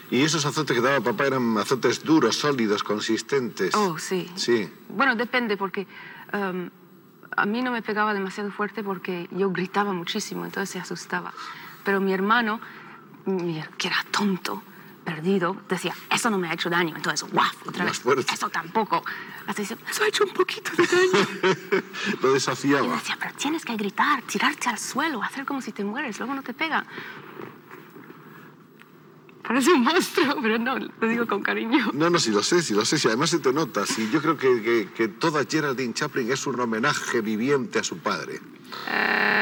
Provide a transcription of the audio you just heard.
¿Y esos azotes que daba papá eran azotes duros, sólidos, consistentes? Oh, sí. Sí. Bueno, depende, porque a mí no me pegaba demasiado fuerte porque yo gritaba muchísimo, entonces se asustaba. Pero mi hermano, que era tonto, perdido, decía, eso no me ha hecho daño. Entonces, ¡guau! Otra vez, eso tampoco. Hasta dice, eso ha hecho un poquito de daño. Lo desafiaba. Y me decía, pero tienes que gritar, tirarte al suelo, hacer como si te mueres, luego no te pega. Parece un monstruo, pero no, lo digo con cariño. No, sí lo sé, sí además se te nota. Sí, yo creo que toda Geraldine Chaplin es un homenaje viviente a su padre.